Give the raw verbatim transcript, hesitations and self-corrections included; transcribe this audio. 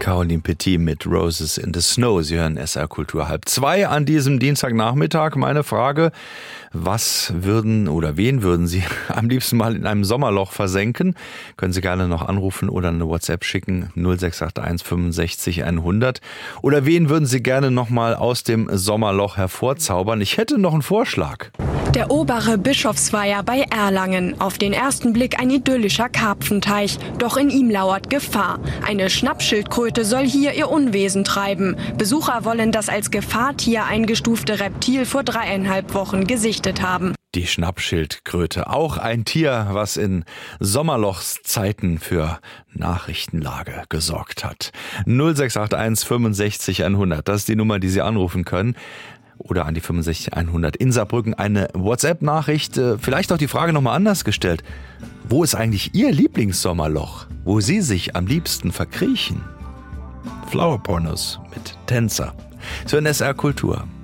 Caroline Petit mit Roses in the Snow. Sie hören S R Kultur halb zwei an diesem Dienstagnachmittag. Meine Frage, was würden oder wen würden Sie am liebsten mal in einem Sommerloch versenken? Können Sie gerne noch anrufen oder eine WhatsApp schicken, null sechs acht eins fünfundsechzig hundert. Oder wen würden Sie gerne noch mal aus dem Sommerloch hervorzaubern? Ich hätte noch einen Vorschlag. Der obere Bischofsweiher bei Erlangen. Auf den ersten Blick ein idyllischer Karpfenteich. Doch in ihm lauert Gefahr. Eine Schnappschildkröte soll hier ihr Unwesen treiben. Besucher wollen das als Gefahrtier eingestufte Reptil vor dreieinhalb Wochen gesichtet haben. Die Schnappschildkröte, auch ein Tier, was in Sommerlochszeiten für Nachrichtenlage gesorgt hat. null sechs acht eins fünfundsechzig hundert, das ist die Nummer, die Sie anrufen können. Oder an die fünfundsechzig hundert in Saarbrücken eine WhatsApp-Nachricht. Vielleicht auch die Frage nochmal anders gestellt. Wo ist eigentlich Ihr Lieblingssommerloch, wo Sie sich am liebsten verkriechen? Flower Pornos mit Tänzer. So in S R Kultur.